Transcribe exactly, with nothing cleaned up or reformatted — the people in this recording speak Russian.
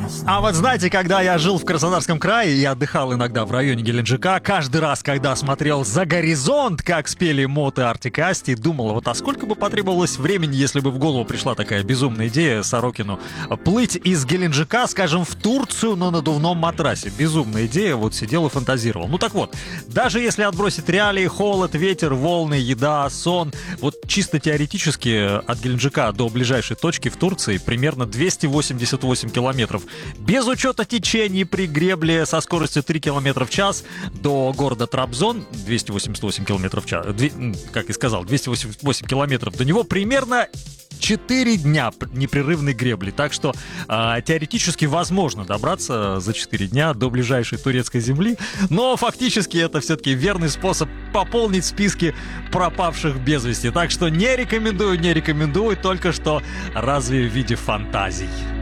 А вот знаете, когда я жил в Краснодарском крае и отдыхал иногда в районе Геленджика, каждый раз, когда смотрел за горизонт, как спели Мот и Артик и Асти, думал, вот а сколько бы потребовалось времени, если бы в голову пришла такая безумная идея Сорокину плыть из Геленджика, скажем, в Турцию на надувном матрасе. Безумная идея, вот сидел и фантазировал. Ну так вот, даже если отбросить реалии, холод, ветер, волны, еда, сон, вот чисто теоретически от Геленджика до ближайшей точки в Турции примерно двести восемьдесят восемь километров. Без учета течений при гребле со скоростью три километра в час до города Трабзон, двести восемьдесят восемь километров в час, как и сказал, двести восемьдесят восемь километров до него, примерно четыре дня непрерывной гребли. Так что э, теоретически возможно добраться за четыре дня до ближайшей турецкой земли, но фактически это все-таки верный способ пополнить списки пропавших без вести. Так что не рекомендую, не рекомендую, только что разве в виде фантазий.